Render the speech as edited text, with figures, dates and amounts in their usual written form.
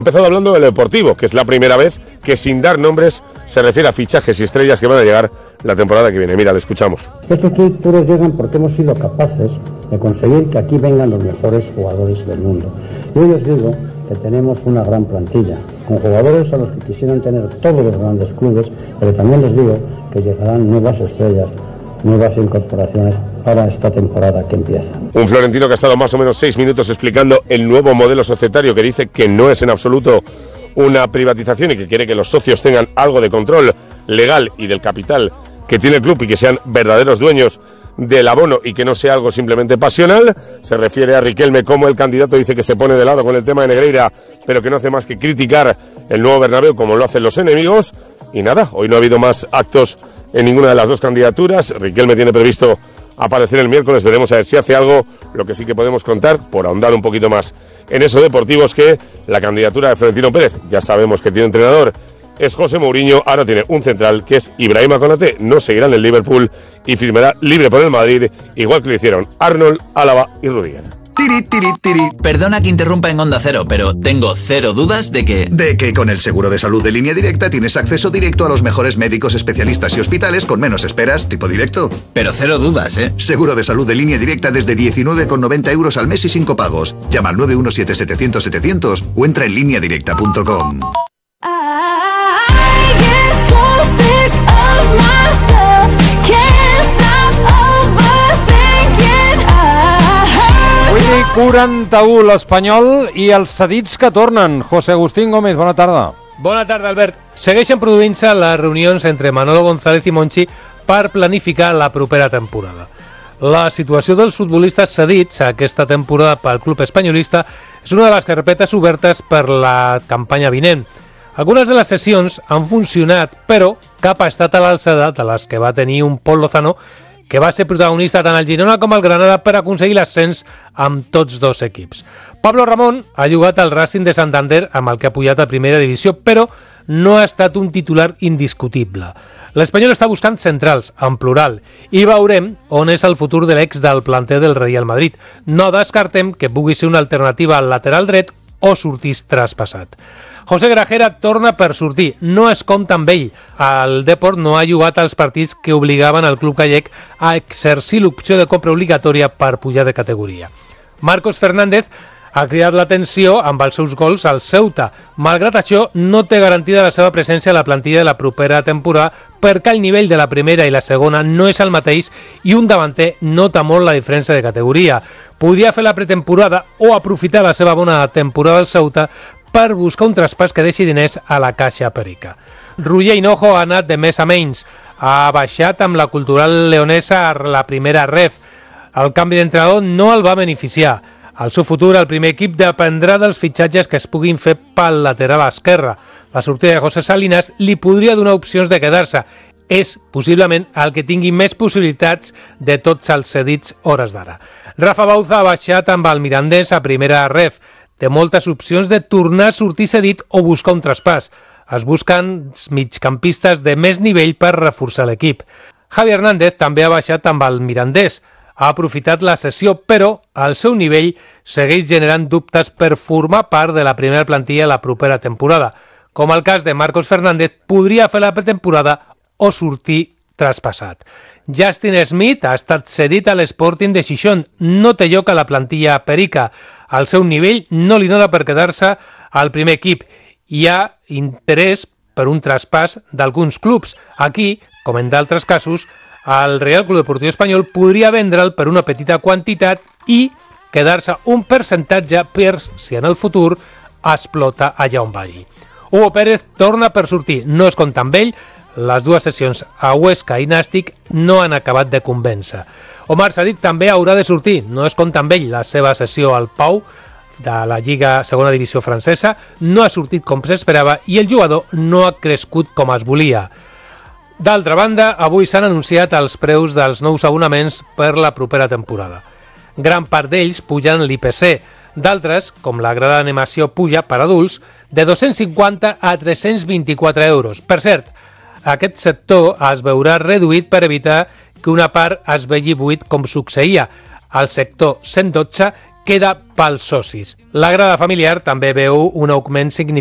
Empezado hablando del Deportivo, que es la primera vez que sin dar nombres se refiere a fichajes y estrellas que van a llegar la temporada que viene. Mira, lo escuchamos. Estos títulos llegan porque hemos sido capaces de conseguir que aquí vengan los mejores jugadores del mundo. Y hoy os digo que tenemos una gran plantilla, con jugadores a los que quisieran tener todos los grandes clubes, pero también les digo que llegarán nuevas estrellas, nuevas incorporaciones para esta temporada que empieza. Un Florentino que ha estado más o menos 6 minutos explicando el nuevo modelo societario, que dice que no es en absoluto una privatización y que quiere que los socios tengan algo de control legal y del capital que tiene el club y que sean verdaderos dueños del abono y que no sea algo simplemente pasional. Se refiere a Riquelme como el candidato, dice que se pone de lado con el tema de Negreira, pero que no hace más que criticar el nuevo Bernabéu como lo hacen los enemigos. Y nada, hoy no ha habido más actos en ninguna de las dos candidaturas. Riquelme tiene previsto aparecer el miércoles, veremos a ver si hace algo. Lo que sí que podemos contar, por ahondar un poquito más en eso deportivo, es que la candidatura de Florentino Pérez, ya sabemos que tiene entrenador, es José Mourinho. Ahora tiene un central que es Ibrahima Konaté, no seguirá en el Liverpool y firmará libre por el Madrid, igual que lo hicieron Arnold, Álava y Rudiger. Perdona que interrumpa en Onda Cero, pero tengo cero dudas de que con el seguro de salud de Línea Directa tienes acceso directo a los mejores médicos, especialistas y hospitales con menos esperas, tipo directo. Pero cero dudas, ¿eh? Seguro de salud de Línea Directa desde 19,90 € al mes y sin copagos. Llama al 917-700-700 o entra en lineadirecta.com. Avui 41 l'Espanyol i els cedits que tornen. José Agustín Gómez, bona tarda. Bona tarda, Albert. Segueixen produint-se les reunions entre Manolo González i Monchi per planificar la propera temporada. La situació dels futbolistes cedits aquesta temporada pel club espanyolista és una de les carpetes obertes per la campanya vinent. Algunes de les sessions han funcionat, però cap ha estat a l'alçada de les que va tenir un Pol Lozano, que va ser protagonista tant al Girona com al Granada per aconseguir l'ascens amb tots dos equips. Pablo Ramón ha jugat al Racing de Santander, amb el que ha pujat a primera divisió, però no ha estat un titular indiscutible. L'Espanyol està buscant centrals, en plural, i veurem on és el futur de l'ex del planter del Real Madrid. No descartem que pugui ser una alternativa al lateral dret o sortís traspassat. José Grajera torna per sortir, no es compta amb ell. El Deport no ha jugat als partits que obligaven el club gallec a exercir l'opció de compra obligatòria per pujar de categoria. Marcos Fernández ha cridat l'atenció amb els seus gols al Ceuta. Malgrat això, no té garantida la seva presència a la plantilla de la propera temporada perquè el nivell de la primera i la segona no és el mateix i un davanter nota molt la diferència de categoria. Podria fer la pretemporada o aprofitar la seva bona temporada al Ceuta per buscar un traspàs que deixi diners a la Caixa Perica. Roger Hinojo ha anat de més a menys. Ha baixat amb la Cultural Leonesa a la primera ref. El canvi d'entrenador no el va beneficiar. El seu futur al primer equip dependrà dels fitxatges que es puguin fer pel lateral esquerre. La sortida de José Salinas li podria donar opcions de quedar-se. És, possiblement, el que tingui més possibilitats de tots els cedits hores d'ara. Rafa Bauza ha baixat amb el Mirandés a primera ref. Té moltes opcions de tornar a sortir cedit o buscar un traspàs. Es busquen migcampistes de més nivell per reforçar l'equip. Javi Hernández també ha baixat amb el Mirandés. Ha aprofitat la sessió, però el seu nivell segueix generant dubtes per formar part de la primera plantilla la propera temporada. Com el cas de Marcos Fernández, podria fer la pretemporada o sortir traspassat. Justin Smith ha estat cedit a l'Sporting de Gijón. No té lloc a la plantilla Perica. El seu nivell no li dona per quedar-se al primer equip. Hi ha interès per un traspàs d'alguns clubs. Aquí, com en d'altres casos, el Real Club Deportiu Espanyol podria vendre'l per una petita quantitat i quedar-se un percentatge per si en el futur explota allà on vagi. Hugo Pérez torna per sortir. No es compta amb ell. Les dues sessions a Huesca i Nàstic no han acabat de convèncer. Omar Sadik també haurà de sortir. No es compta amb ell. La seva sessió al Pau de la Lliga Segona Divisió francesa no ha sortit com s'esperava i el jugador no ha crescut com es volia. D'altra banda, avui s'han anunciat els preus dels nous abonaments per la propera temporada. Gran part d'ells pugen l'IPC. D'altres, com la grada d'animació puja per adults, de 250 a 324 euros. Per cert, aquest sector es veurà reduït per evitar que una part es vegi buit com succeïa al sector 112 queda pels socis. La grada familiar també veu un augment significatiu